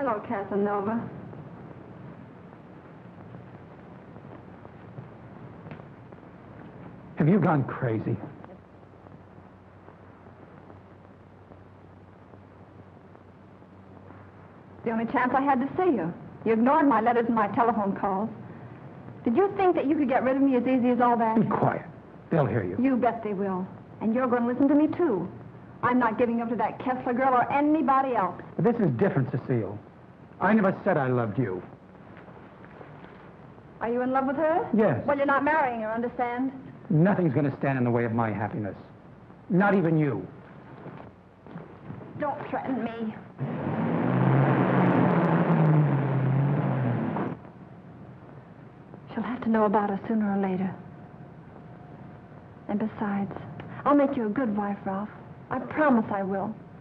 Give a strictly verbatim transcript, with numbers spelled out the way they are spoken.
Hello, Casanova. Have you gone crazy? The only chance I had to see you. You ignored my letters and my telephone calls. Did you think that you could get rid of me as easy as all that? Be quiet. They'll hear you. You bet they will. And you're going to listen to me, too. I'm not giving up to that Kessler girl or anybody else. But this is different, Cecile. I never said I loved you. Are you in love with her? Yes. Well, you're not marrying her, understand? Nothing's going to stand in the way of my happiness. Not even you. Don't threaten me. She'll have to know about us sooner or later. And besides, I'll make you a good wife, Ralph. I promise I will.